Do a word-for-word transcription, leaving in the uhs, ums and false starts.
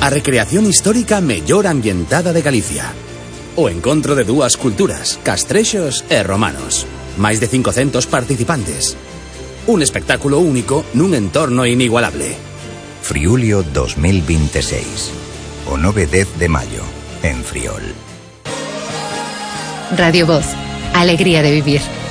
a recreación histórica mellor ambientada de Galicia. O encontro de dúas culturas, castrexos e romanos. Máis de cincocentos participantes. Un espectáculo único nun entorno inigualable. Friulio dos mil veintiséis. O nove e dez de maio, en Friol. Radio Voz. Alegría de vivir.